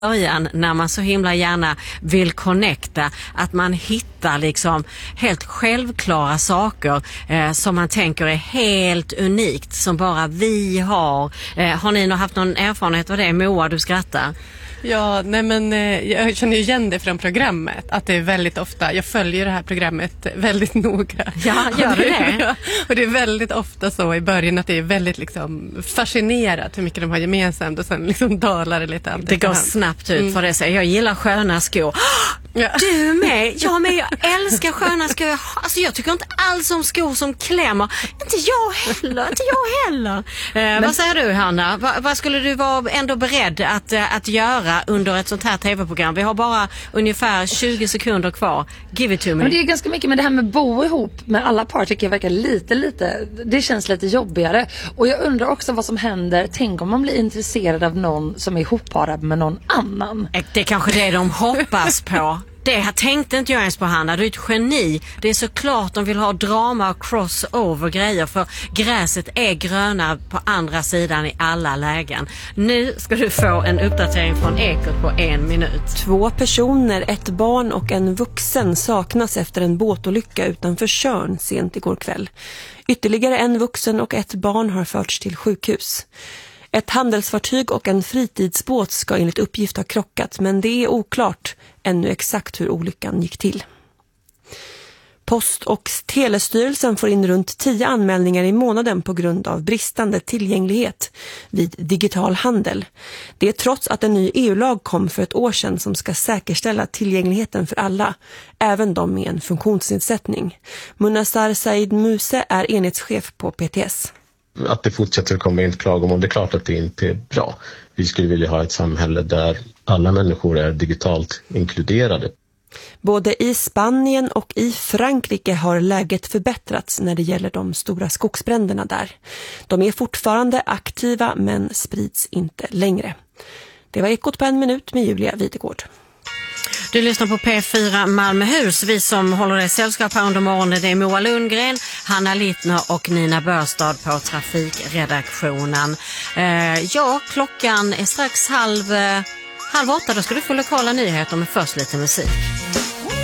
början när man så himla gärna vill connecta, att man hittar liksom helt självklara saker som man tänker är helt unikt, som bara vi har. Har ni haft någon erfarenhet av det? Moa, du skrattar. Ja, nej men jag känner ju igen det från programmet, att det är väldigt ofta, jag följer det här programmet väldigt noga. Ja, gör du det? Och det är väldigt ofta så i början att det är väldigt liksom fascinerat hur mycket de har gemensamt, och sen liksom dalar det lite allt. Det går snabbt ut för det, så jag gillar sköna skor. Ja. Du med? Jag med, jag älskar sköna skor. Alltså jag tycker inte alls om skor som klämmer. Inte jag heller. Vad säger du, Hanna? Vad skulle du vara ändå beredd att göra under ett sånt här tv-program? Vi har bara ungefär 20 sekunder kvar. Give it to me. Men det är ganska mycket, men det här med bo ihop med alla par tycker jag verkar lite, det känns lite jobbigare. Och jag undrar också vad som händer. Tänk om man blir intresserad av någon som är ihopparad med någon annan. Det är kanske det de hoppas på. Det här tänkte inte jag ens på, Hanna. Du är ett geni. Det är såklart de vill ha drama och crossover grejer, för gräset är gröna på andra sidan i alla lägen. Nu ska du få en uppdatering från Ekot på 1 minut. 2 personer, 1 barn och en vuxen saknas efter en båtolycka utanför Tjörn sent igår kväll. Ytterligare en vuxen och 1 barn har förts till sjukhus. Ett handelsfartyg och en fritidsbåt ska enligt uppgift ha krockat, men det är oklart ännu exakt hur olyckan gick till. Post- och telestyrelsen får in runt 10 anmälningar i månaden på grund av bristande tillgänglighet vid digital handel. Det är trots att en ny EU-lag kom för ett år sedan som ska säkerställa tillgängligheten för alla, även de med en funktionsnedsättning. Munassar Said Muse är enhetschef på PTS. Att det fortsätter att komma in klagomål, det är klart att det inte är bra. Vi skulle vilja ha ett samhälle där alla människor är digitalt inkluderade. Både i Spanien och i Frankrike har läget förbättrats när det gäller de stora skogsbränderna där. De är fortfarande aktiva men sprids inte längre. Det var Ekot på 1 minut med Julia Videgård. Du lyssnar på P4 Malmöhus. Vi som håller dig sällskap här under morgonen, det är Moa Lundgren, Hanna Littner och Nina Börstad på trafikredaktionen. Klockan är strax halv 8. Då ska du få lokala nyheter, med först lite musik.